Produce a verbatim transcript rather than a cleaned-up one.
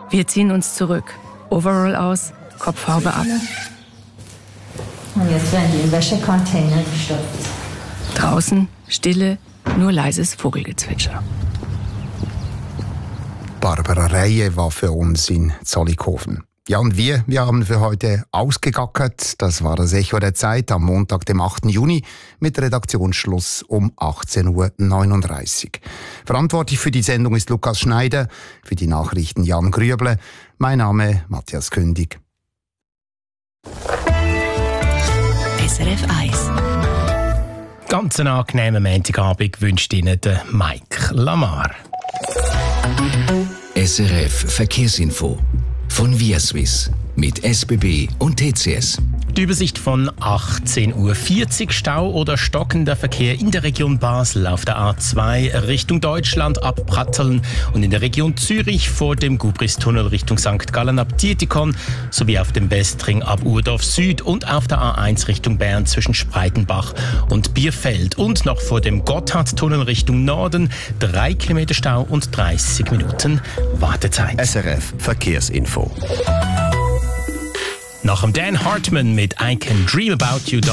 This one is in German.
Wir ziehen uns zurück. Overall aus, Kopfhaube ab. Und jetzt werden die in Wäschecontainer gestopft. Draußen Stille, nur leises Vogelgezwitscher. Barbara Reihe war für uns in Zollikofen. Ja, und wir, wir haben für heute ausgegackert. Das war das Echo der Zeit am Montag, dem achten Juni, mit Redaktionsschluss um achtzehn Uhr neununddreißig. Verantwortlich für die Sendung ist Lukas Schneider, für die Nachrichten Jan Grüble. Mein Name Matthias Kündig. S R F eins. Ganz einen angenehmen Montagabend wünscht Ihnen der Mike Lamar. S R F Verkehrsinfo von ViaSwiss mit S B B und T C S. Die Übersicht von achtzehn Uhr vierzig. Stau oder stockender Verkehr in der Region Basel auf der A zwei Richtung Deutschland ab Pratteln und in der Region Zürich vor dem Gubristunnel Richtung Sankt Gallen ab Dietikon sowie auf dem Westring ab Urdorf Süd und auf der A eins Richtung Bern zwischen Spreitenbach und Bierfeld und noch vor dem Gotthardtunnel Richtung Norden drei Kilometer Stau und dreißig Minuten Wartezeit. S R F Verkehrsinfo. Nach dem Dan Hartman mit I Can Dream About You